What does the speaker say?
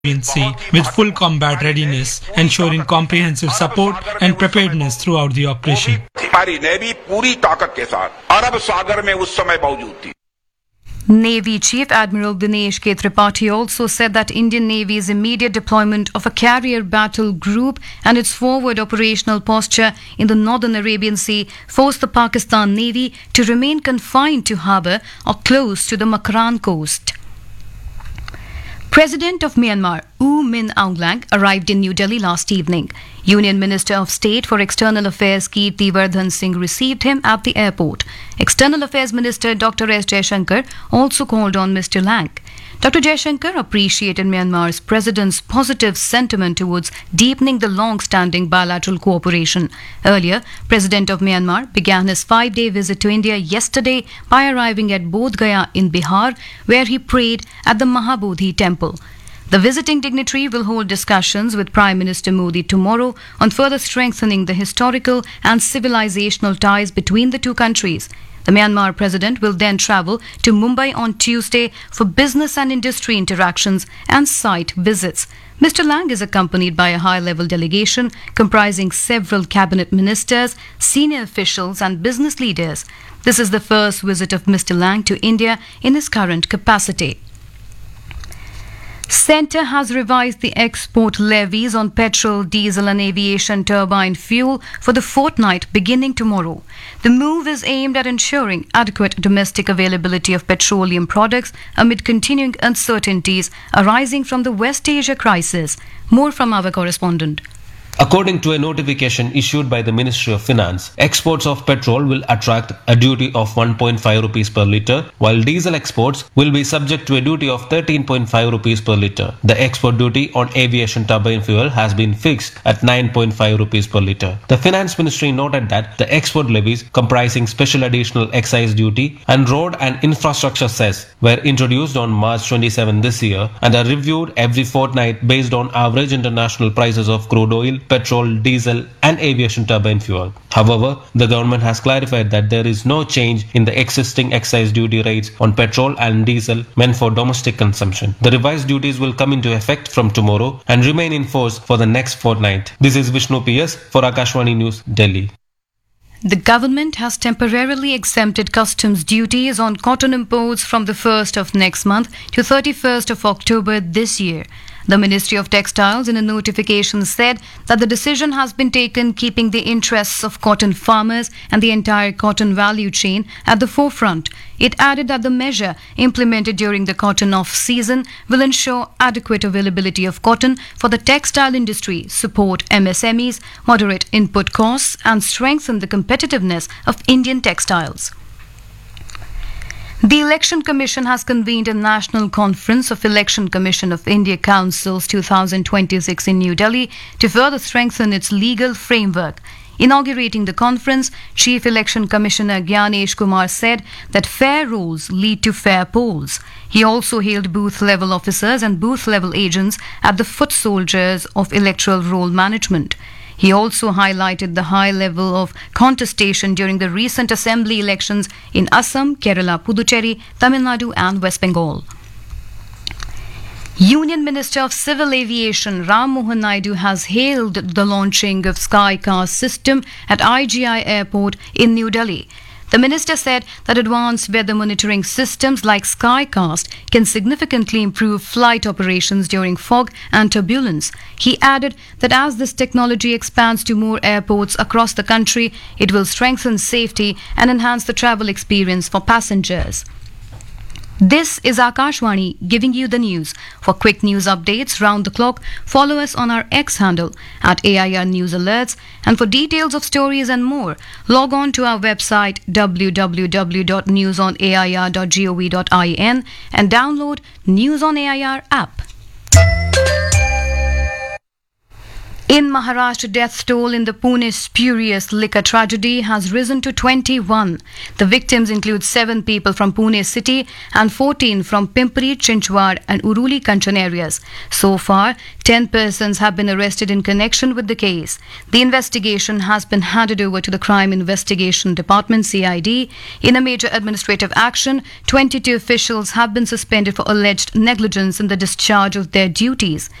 Arabian Sea with full combat readiness, ensuring comprehensive support and preparedness throughout the operation. हमारी navy पूरी ताकत के साथ अरब सागर में उस समय मौजूद थी. Navy Chief Admiral Dinesh K. Tripathi also said that Indian Navy's immediate deployment of a carrier battle group and its forward operational posture in the northern Arabian Sea forced the Pakistan Navy to remain confined to harbour or close to the Makran coast. President of Myanmar, U Min Aung Hlaing, arrived in New Delhi last evening. Union Minister of State for External Affairs Kirti Vardhan Singh received him at the airport. External Affairs Minister Dr. S. Jaishankar also called on Mr. Hlaing. Dr. Jaishankar appreciated Myanmar's president's positive sentiment towards deepening the long-standing bilateral cooperation. Earlier, President of Myanmar began his 5-day visit to India yesterday by arriving at Bodh Gaya in Bihar, where he prayed at the Mahabodhi temple. The visiting dignitary will hold discussions with Prime Minister Modi tomorrow on further strengthening the historical and civilizational ties between the two countries. The Myanmar president will then travel to Mumbai on Tuesday for business and industry interactions and site visits. Mr. Hlaing is accompanied by a high-level delegation comprising several cabinet ministers, senior officials and business leaders. This is the first visit of Mr. Hlaing to India in his current capacity. Centre has revised the export levies on petrol, diesel and aviation turbine fuel for the fortnight beginning tomorrow. The move is aimed at ensuring adequate domestic availability of petroleum products amid continuing uncertainties arising from the West Asia crisis. More from our correspondent. According to a notification issued by the Ministry of Finance, exports of petrol will attract a duty of 1.5 rupees per litre, while diesel exports will be subject to a duty of 13.5 rupees per litre. The export duty on aviation turbine fuel has been fixed at 9.5 rupees per litre. The Finance Ministry noted that the export levies comprising special additional excise duty and road and infrastructure cess were introduced on March 27 this year and are reviewed every fortnight based on average international prices of crude oil, petrol, diesel and aviation turbine fuel. However, the government has clarified that there is no change in the existing excise duty rates on petrol and diesel meant for domestic consumption. The revised duties will come into effect from tomorrow and remain in force for the next fortnight. This is Vishnu PS for Akashvani News, Delhi. The government has temporarily exempted customs duties on cotton imports from the 1st of next month to 31st of October this year. The Ministry of Textiles in a notification said that the decision has been taken keeping the interests of cotton farmers and the entire cotton value chain at the forefront. It added that the measure implemented during the cotton off-season will ensure adequate availability of cotton for the textile industry, support MSMEs, moderate input costs and strengthen the competitiveness of Indian textiles. The Election Commission has convened a National Conference of Election Commission of India Councils 2026 in New Delhi to further strengthen its legal framework. Inaugurating the conference, Chief Election Commissioner Gyanesh Kumar said that fair rolls lead to fair polls. He also hailed booth-level officers and booth-level agents at the foot soldiers of electoral roll management. He also highlighted the high level of contestation during the recent assembly elections in Assam, Kerala, Puducherry, Tamil Nadu and West Bengal. Union Minister of Civil Aviation Ram Mohan Naidu has hailed the launching of Skycast system at IGI Airport in New Delhi. The minister said that advanced weather monitoring systems like Skycast can significantly improve flight operations during fog and turbulence. He added that as this technology expands to more airports across the country, it will strengthen safety and enhance the travel experience for passengers. This is Akashvani giving you the news. For quick news updates round the clock, follow us on our X handle at AIR News Alerts. And for details of stories and more, log on to our website www.newsonair.gov.in and download News on AIR app. In Maharashtra, death toll in the Pune spurious liquor tragedy has risen to 21. The victims include 7 people from Pune city and 14 from Pimpri, Chinchwad and Uruli Kanchan areas. So far, 10 persons have been arrested in connection with the case. The investigation has been handed over to the Crime Investigation Department (CID). In a major administrative action, 22 officials have been suspended for alleged negligence in the discharge of their duties.